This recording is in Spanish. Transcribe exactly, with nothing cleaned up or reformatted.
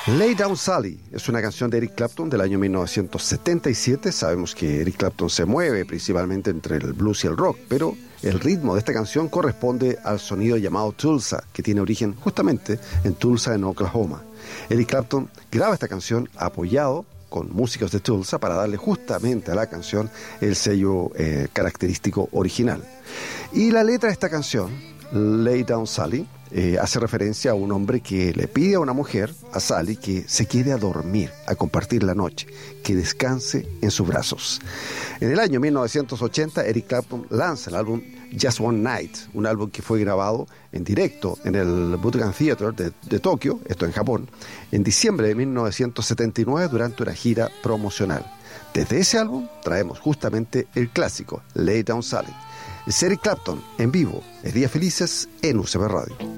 Lay Down Sally es una canción de Eric Clapton del año mil novecientos setenta y siete. Sabemos que Eric Clapton se mueve principalmente entre el blues y el rock, pero el ritmo de esta canción corresponde al sonido llamado Tulsa, que tiene origen justamente en Tulsa, en Oklahoma. Eric Clapton graba esta canción apoyado con músicos de Tulsa para darle justamente a la canción el sello eh, característico original. Y la letra de esta canción, Lay Down Sally, Eh, hace referencia a un hombre que le pide a una mujer, a Sally, que se quede a dormir, a compartir la noche, que descanse en sus brazos. En el año mil novecientos ochenta, Eric Clapton lanza el álbum Just One Night, un álbum que fue grabado en directo en el Budokan Theater de, de Tokio, esto en Japón, en diciembre de mil novecientos setenta y nueve durante una gira promocional. Desde ese álbum traemos justamente el clásico Lay Down Sally. Es Eric Clapton en vivo, en Días Felices en U C B Radio.